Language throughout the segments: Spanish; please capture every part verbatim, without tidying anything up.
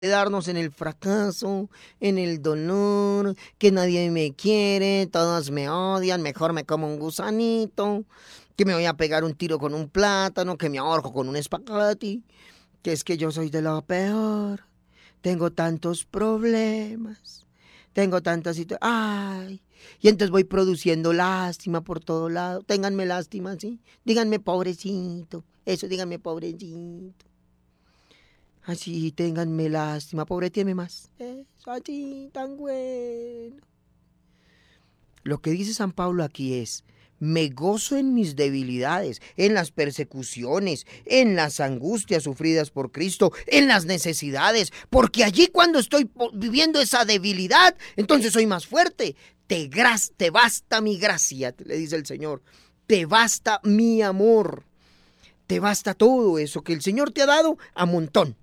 quedarnos en el fracaso, en el dolor, que nadie me quiere, todos me odian, mejor me como un gusanito, que me voy a pegar un tiro con un plátano, que me ahorco con un espagueti, que es que yo soy de lo peor, tengo tantos problemas, tengo tantas situaciones, ay, y entonces voy produciendo lástima por todo lado, ténganme lástima, ¿sí? Díganme pobrecito, eso, díganme pobrecito. Así, ténganme lástima, pobretíeme más. Eso, así, tan bueno. Lo que dice San Pablo aquí es, me gozo en mis debilidades, en las persecuciones, en las angustias sufridas por Cristo, en las necesidades, porque allí cuando estoy viviendo esa debilidad, entonces soy más fuerte. Te, gras, te basta mi gracia, le dice el Señor, te basta mi amor, te basta todo eso que el Señor te ha dado a montón.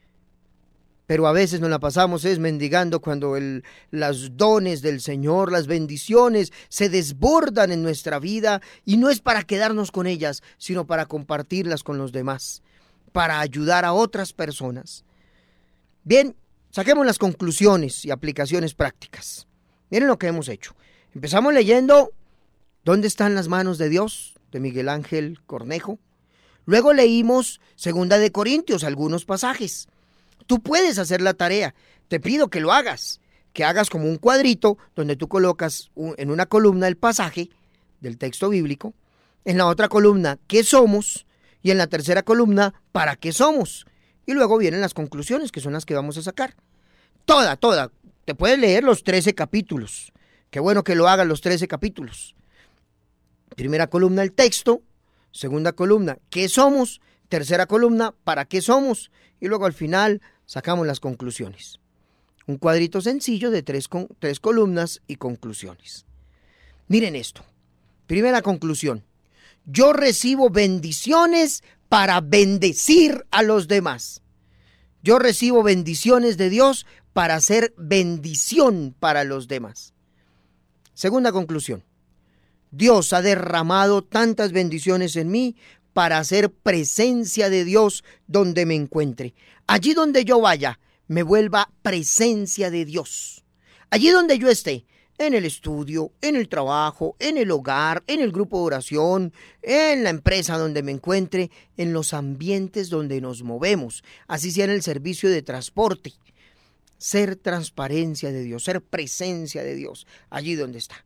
Pero a veces nos la pasamos es mendigando cuando el, los dones del Señor, las bendiciones se desbordan en nuestra vida y no es para quedarnos con ellas, sino para compartirlas con los demás, para ayudar a otras personas. Bien, saquemos las conclusiones y aplicaciones prácticas. Miren lo que hemos hecho. Empezamos leyendo ¿Dónde están las manos de Dios? De Miguel Ángel Cornejo. Luego leímos Segunda de Corintios, algunos pasajes. Tú puedes hacer la tarea, te pido que lo hagas, que hagas como un cuadrito donde tú colocas un, en una columna el pasaje del texto bíblico, en la otra columna qué somos y en la tercera columna para qué somos. Y luego vienen las conclusiones que son las que vamos a sacar. Toda, toda, te puedes leer los trece capítulos, qué bueno que lo hagas los trece capítulos. Primera columna el texto, segunda columna qué somos, tercera columna para qué somos y luego al final sacamos las conclusiones. Un cuadrito sencillo de tres, con, tres columnas y conclusiones. Miren esto. Primera conclusión. Yo recibo bendiciones para bendecir a los demás. Yo recibo bendiciones de Dios para hacer bendición para los demás. Segunda conclusión. Dios ha derramado tantas bendiciones en mí para hacer presencia de Dios donde me encuentre. Allí donde yo vaya, me vuelva presencia de Dios. Allí donde yo esté, en el estudio, en el trabajo, en el hogar, en el grupo de oración, en la empresa donde me encuentre, en los ambientes donde nos movemos, así sea en el servicio de transporte. Ser transparencia de Dios, ser presencia de Dios, allí donde está.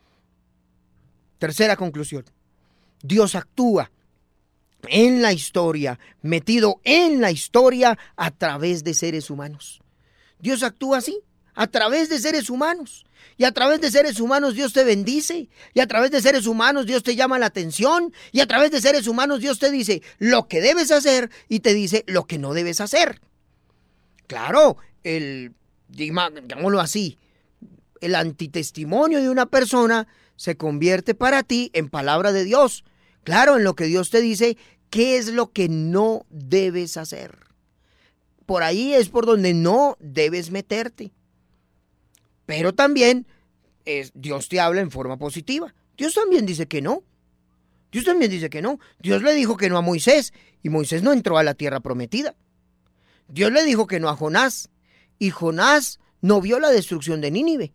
Tercera conclusión. Dios actúa en la historia, metido en la historia a través de seres humanos. Dios actúa así, a través de seres humanos. Y a través de seres humanos Dios te bendice. Y a través de seres humanos Dios te llama la atención. Y a través de seres humanos Dios te dice lo que debes hacer y te dice lo que no debes hacer. Claro, el, digámoslo así, el antitestimonio de una persona se convierte para ti en palabra de Dios. Claro, en lo que Dios te dice, ¿qué es lo que no debes hacer? Por ahí es por donde no debes meterte. Pero también es, Dios te habla en forma positiva. Dios también dice que no. Dios también dice que no. Dios le dijo que no a Moisés y Moisés no entró a la tierra prometida. Dios le dijo que no a Jonás y Jonás no vio la destrucción de Nínive.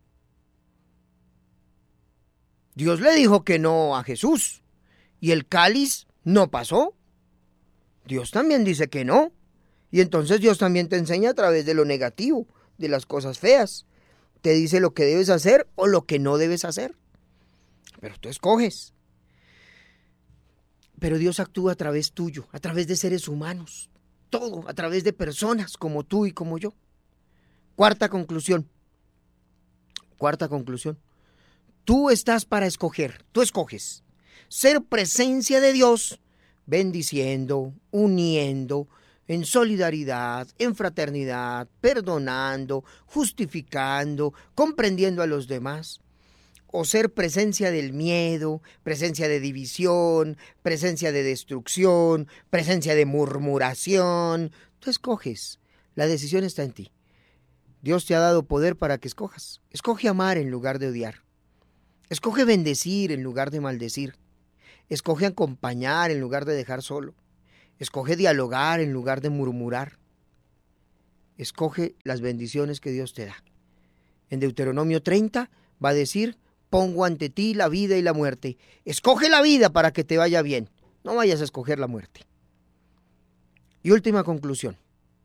Dios le dijo que no a Jesús y el cáliz no pasó. Dios también dice que no. Y entonces Dios también te enseña a través de lo negativo, de las cosas feas. Te dice lo que debes hacer o lo que no debes hacer. Pero tú escoges. Pero Dios actúa a través tuyo, a través de seres humanos. Todo, a través de personas como tú y como yo. Cuarta conclusión. Cuarta conclusión. Tú estás para escoger, tú escoges. Ser presencia de Dios, bendiciendo, uniendo, en solidaridad, en fraternidad, perdonando, justificando, comprendiendo a los demás. O ser presencia del miedo, presencia de división, presencia de destrucción, presencia de murmuración. Tú escoges, la decisión está en ti. Dios te ha dado poder para que escojas. Escoge amar en lugar de odiar. Escoge bendecir en lugar de maldecir. Escoge acompañar en lugar de dejar solo. Escoge dialogar en lugar de murmurar. escoge las bendiciones que Dios te da. En Deuteronomio treinta va a decir, pongo ante ti la vida y la muerte. Escoge la vida para que te vaya bien. No vayas a escoger la muerte. Y última conclusión.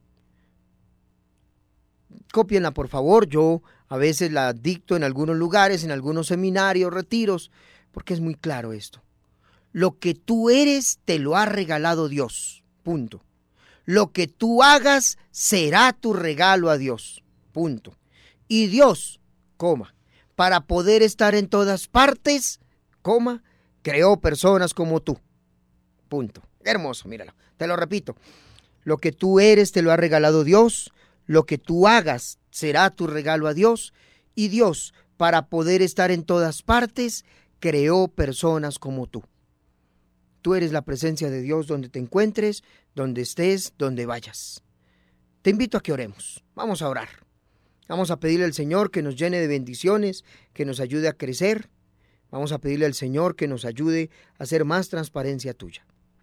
Cópienla, por favor. Yo a veces la dicto en algunos lugares, en algunos seminarios, retiros, porque es muy claro esto. Lo que tú eres te lo ha regalado Dios. Punto. Lo que tú hagas será tu regalo a Dios. Punto. Y Dios, coma, para poder estar en todas partes, coma, creó personas como tú. Punto. Hermoso, míralo. Te lo repito. Lo que tú eres te lo ha regalado Dios. Lo que tú hagas será tu regalo a Dios. Y Dios, para poder estar en todas partes, creó personas como tú. Tú eres la presencia de Dios donde te encuentres, donde estés, donde vayas. Te invito a que oremos. Vamos a orar. Vamos a pedirle al Señor que nos llene de bendiciones, que nos ayude a crecer. Vamos a pedirle al Señor que nos ayude a hacer más transparencia tuya.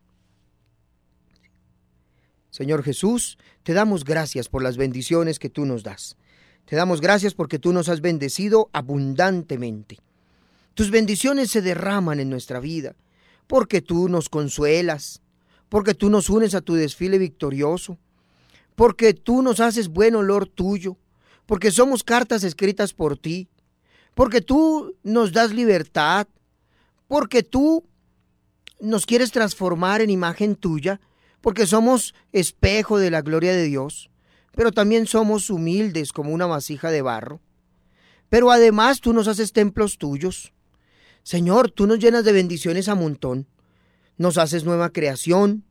Señor Jesús, te damos gracias por las bendiciones que tú nos das. Te damos gracias porque tú nos has bendecido abundantemente. Tus bendiciones se derraman en nuestra vida, porque tú nos consuelas, porque tú nos unes a tu desfile victorioso, porque tú nos haces buen olor tuyo, porque somos cartas escritas por ti, porque tú nos das libertad, porque tú nos quieres transformar en imagen tuya, porque somos espejo de la gloria de Dios, pero también somos humildes como una vasija de barro. Pero además tú nos haces templos tuyos. Señor, tú nos llenas de bendiciones a montón, nos haces nueva creación.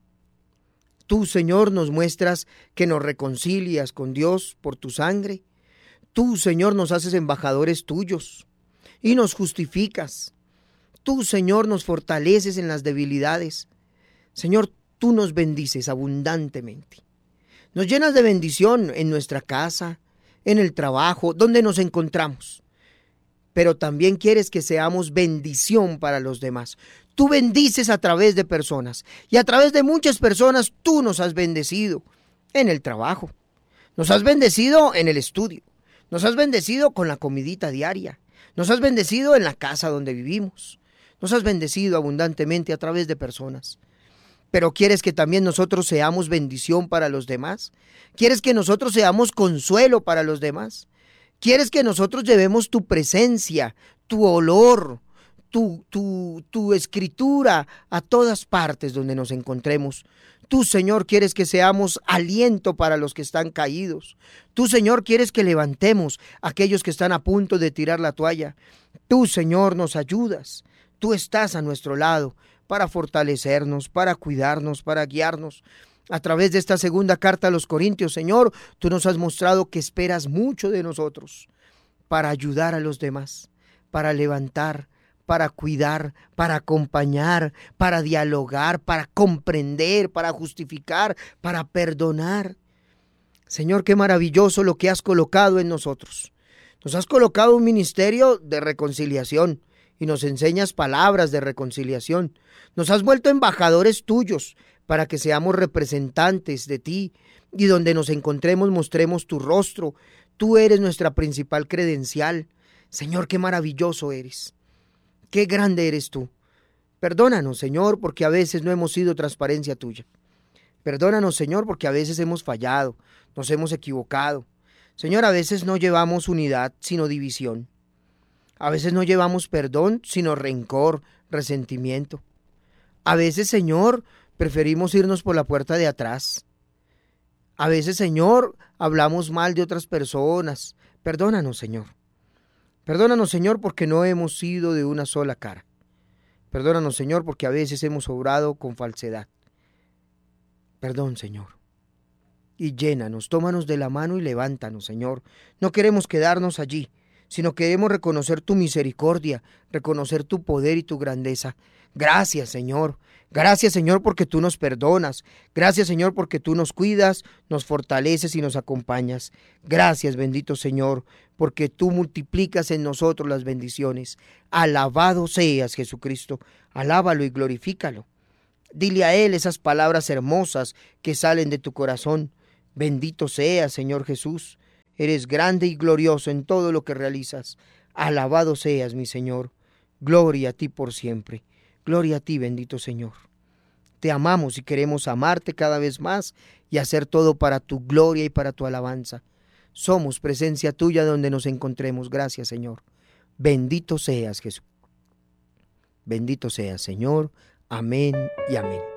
Tú, Señor, nos muestras que nos reconcilias con Dios por tu sangre. Tú, Señor, nos haces embajadores tuyos y nos justificas. Tú, Señor, nos fortaleces en las debilidades. Señor, tú nos bendices abundantemente. Nos llenas de bendición en nuestra casa, en el trabajo, donde nos encontramos. Pero también quieres que seamos bendición para los demás. Tú bendices a través de personas y a través de muchas personas tú nos has bendecido en el trabajo. Nos has bendecido en el estudio. Nos has bendecido con la comidita diaria. Nos has bendecido en la casa donde vivimos. Nos has bendecido abundantemente a través de personas. Pero ¿quieres que también nosotros seamos bendición para los demás? ¿Quieres que nosotros seamos consuelo para los demás? ¿Quieres que nosotros llevemos tu presencia, tu olor, tu, tu, tu escritura a todas partes donde nos encontremos? Tú, Señor, quieres que seamos aliento para los que están caídos. Tú, Señor, quieres que levantemos a aquellos que están a punto de tirar la toalla. Tú, Señor, nos ayudas. Tú estás a nuestro lado para fortalecernos, para cuidarnos, para guiarnos. A través de esta segunda carta a los Corintios, Señor, tú nos has mostrado que esperas mucho de nosotros para ayudar a los demás, para levantar, para cuidar, para acompañar, para dialogar, para comprender, para justificar, para perdonar. Señor, qué maravilloso lo que has colocado en nosotros. Nos has colocado un ministerio de reconciliación y nos enseñas palabras de reconciliación. Nos has vuelto embajadores tuyos para que seamos representantes de ti y donde nos encontremos mostremos tu rostro. Tú eres nuestra principal credencial. Señor, qué maravilloso eres. Qué grande eres tú. Perdónanos, Señor, porque a veces no hemos sido transparencia tuya. Perdónanos, Señor, porque a veces hemos fallado, nos hemos equivocado. Señor, a veces no llevamos unidad, sino división. A veces no llevamos perdón, sino rencor, resentimiento. A veces, Señor, preferimos irnos por la puerta de atrás. A veces, Señor, hablamos mal de otras personas. Perdónanos, Señor. Perdónanos, Señor, porque no hemos sido de una sola cara. Perdónanos, Señor, porque a veces hemos obrado con falsedad. Perdón, Señor. Y llénanos, tómanos de la mano y levántanos, Señor. No queremos quedarnos allí, sino queremos reconocer tu misericordia, reconocer tu poder y tu grandeza. Gracias, Señor. Gracias, Señor, porque tú nos perdonas. Gracias, Señor, porque tú nos cuidas, nos fortaleces y nos acompañas. Gracias, bendito Señor, porque tú multiplicas en nosotros las bendiciones. Alabado seas, Jesucristo. Alábalo y glorifícalo. Dile a Él esas palabras hermosas que salen de tu corazón. Bendito seas, Señor Jesús. Eres grande y glorioso en todo lo que realizas. Alabado seas, mi Señor. Gloria a ti por siempre. Gloria a ti, bendito Señor. Te amamos y queremos amarte cada vez más y hacer todo para tu gloria y para tu alabanza. Somos presencia tuya donde nos encontremos. Gracias, Señor. Bendito seas, Jesús. Bendito seas, Señor. Amén y amén.